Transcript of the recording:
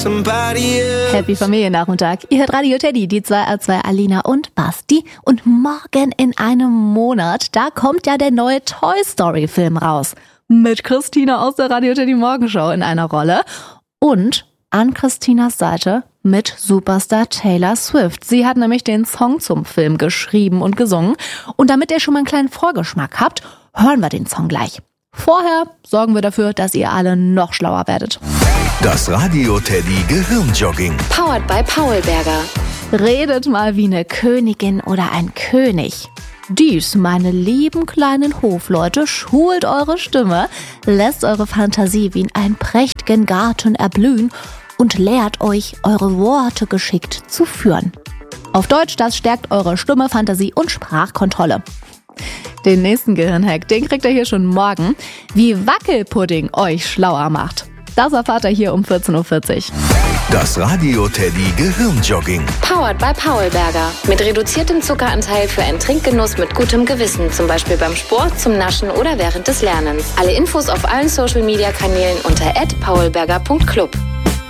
Happy Familiennachmittag. Ihr hört Radio Teddy, die 2R2 Alina und Basti. Und morgen in einem Monat, da kommt ja der neue Toy Story Film raus. Mit Christina aus der Radio Teddy Morgenshow in einer Rolle. Und an Christinas Seite mit Superstar Taylor Swift. Sie hat nämlich den Song zum Film geschrieben und gesungen. Und damit ihr schon mal einen kleinen Vorgeschmack habt, hören wir den Song gleich. Vorher sorgen wir dafür, dass ihr alle noch schlauer werdet. Das Radio Teddy Gehirnjogging. Powered by Paulberger. Redet mal wie eine Königin oder ein König. Dies, meine lieben kleinen Hofleute, schult eure Stimme, lässt eure Fantasie wie in einen prächtigen Garten erblühen und lehrt euch, eure Worte geschickt zu führen. Auf Deutsch, das stärkt eure Stimme, Fantasie und Sprachkontrolle. Den nächsten Gehirnhack, den kriegt ihr hier schon morgen, wie Wackelpudding euch schlauer macht. Das erfahrt ihr hier um 14.40 Uhr. Das Radio Teddy Gehirnjogging. Powered by Paulberger. Mit reduziertem Zuckeranteil für einen Trinkgenuss mit gutem Gewissen. Zum Beispiel beim Sport, zum Naschen oder während des Lernens. Alle Infos auf allen Social-Media-Kanälen unter @paulberger.club.